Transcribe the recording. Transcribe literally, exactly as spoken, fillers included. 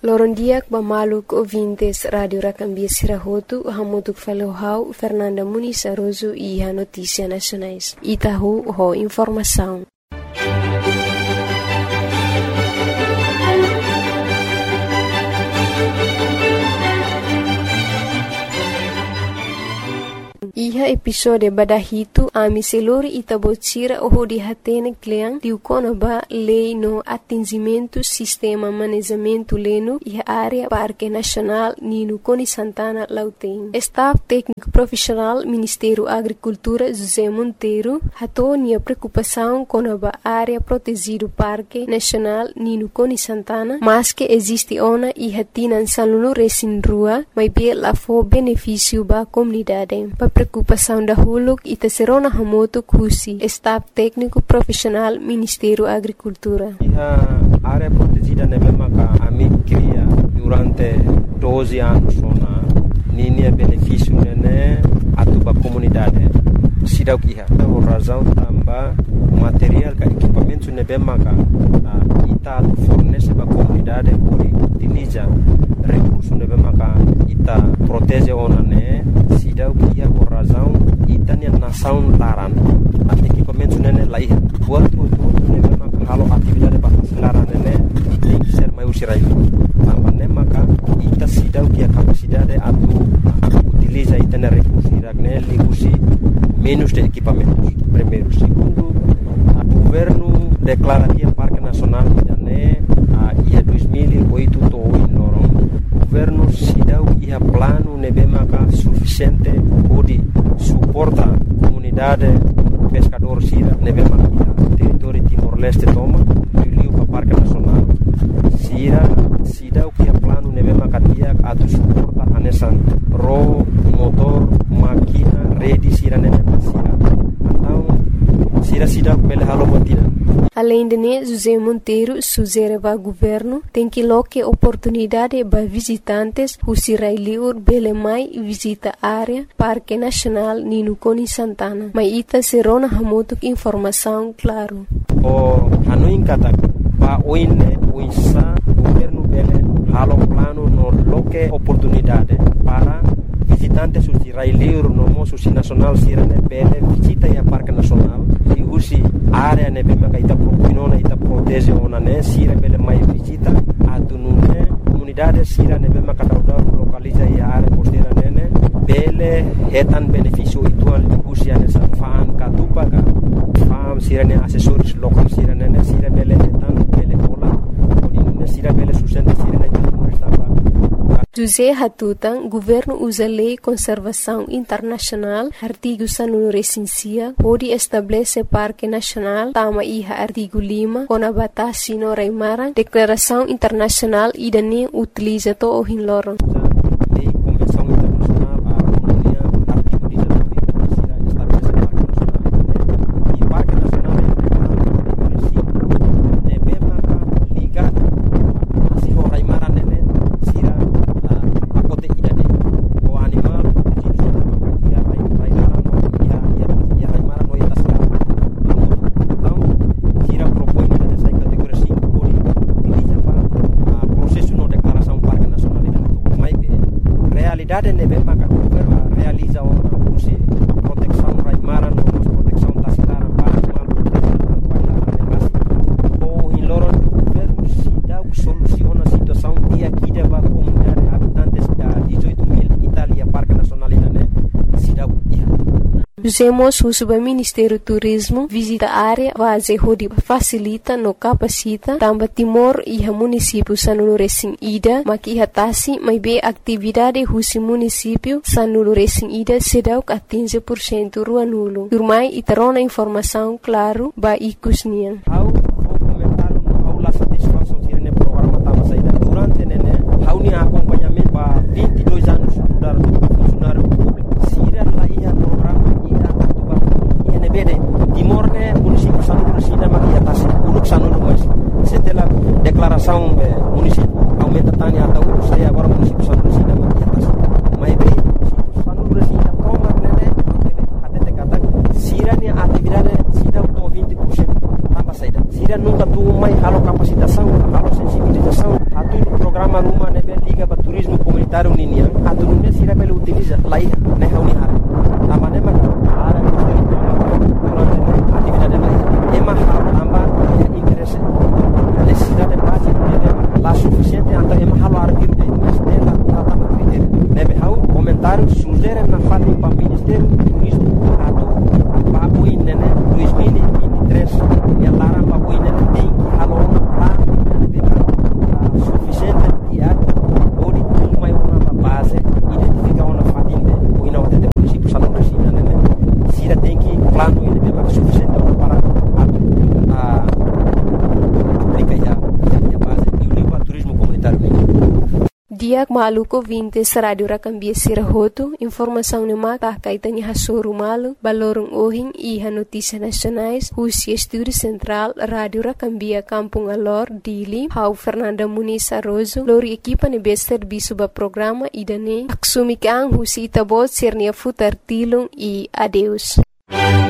Lorondiak Bamaluk ouvintes Rádio Racambia Sirahotu, Hamutuk Falohau, Fernanda Muniz Aroso e a Notícia Nacionais. Itahu, ho informação. Iha episode badahito ami selori itabotira oho di hatene kleang diukona ba lei no atingimento sistema manejamento leno iha área Parque Nacional Nino Coni Santana Lauteng. Staff técnico profissional Ministério Agricultura José Monteiro hatou nia preocupação com a área protegido Parque Nacional Nino Coni Santana, mas que existe ona iha tinan salunu resin rua, mas bem lá for benefício ba comunidade. Preocupação da Huluk e Tesserona Hamoto Kusi, staff técnico profissional Ministério Agricultura. A área protegida na mesma que a mim cria durante doze anos na linha benefício né a tua comunidade. Sidau kia, por razão também material que equipamento na mesma que ita fornece para a comunidade por utiliza recursos na mesma que ita protege ona né. Sidau kia por razão itania nação laran equipamento nene lai buat untuk nene maka halo atividade para laran nene tem que ser mais usirai também maka ita sidau kia capacidade atu utiliza itana recursos iragne ligusi menos de equipamentos. Primeiro, segundo, o governo declara que o Parque Nacional né a dois mil e oito to em Lorong o governo sidau ia plano nebe maka suficiente pode suporta comunidade pescador sira nebe maka território Timor-Leste toma liu para Parque Nacional sira sidau ia plano nebe maka dia atu suporta anesan ro motor máquina rede sira nebe sira então sira sidau pele halo botina. Além de né, José Monteiro sugere ao governo tem que loque oportunidade para visitantes who sirai liur belemai visita área Parque Nacional Nino Coni Santana. Mas ita serona hamotuk informação claro. O hanuin kata pa oine uisa governo bele halo plano no loque oportunidade para visitantes who sirai liur no mo susi nacional sirane bele visita ya Parque Nacional e usi área ne bema ita propinona ita protege ona ne sira bele mai visita atunune comunidade sira ne bema kadauda localiza ya área costeira nene bele hetan benefício ituan usia ne fan katupa ka fam sira ne assessores local sira nene sira bele hetan bele pola odine sira bele sustenta sira ne José Hatutan, governo usa lei conservação internacional, artigo sanunu recensia, pode estabelecer Parque Nacional, tama iha artigo lima, com a batasi no Reimaran, declaração internacional e dani utiliza to o hinloron. Usemos o Ministério do Turismo visita a área vaze hodi facilita no capacita tamba Timor e o município sanulu resin ida maki hatasi mai be atividade husi município sanulu resin ida sedau a quinze por cento rua nulo. Turmai itarona informação claro ba ikusnian. How comentar how la satisfação tirene programa tava saída durante nene how ni acompanhamento ba vinte e dois anos mudar funcionário público. Sira la ia programa bede Timor ne município sanulu sida maki atas uluk sanulu mas setelah declaração município aumenta tani atau saya agora município sanulu sida maki atas mai be sanulu sida proma nene hate kata sira ni atividade sida to vinte por cento tambah saida sira nunca tu mai halo kapasitação halo sensibilização atu programa rumah comunitário Ninian, a tu não se rebelde utiliza lá e né reunir a maneira a área durante a atividade lá é mais rápido, amba interesse a necessidade básica é lá suficiente, então é mais rápido arquivo de mas tem lá tratava critério, né how comentário sugere na fala para o Ministério do Turismo a para o né dois mil e vinte e três e a lara para o né tem que alô lá suficiente diário ou de tudo mais uma base identificar uma fatinha ou não até município salão da China né se já tem que plano ele mesmo suficiente para a aplicar já a base e o livro turismo comunitário Dia maluco vinte Rádio Rakambia Sirahoto, informação no mata kaitannya hasuru malu, balorong ohing iha notícias nacionais, Rússia Estúdio Central, Rádio Rakambia Kampung Alor, Dili, Hau Fernanda Muniz Arrozo, lori equipa ne bester bisuba programa idane, aksumik ang Rússia itabot sernia futar tilung e adeus.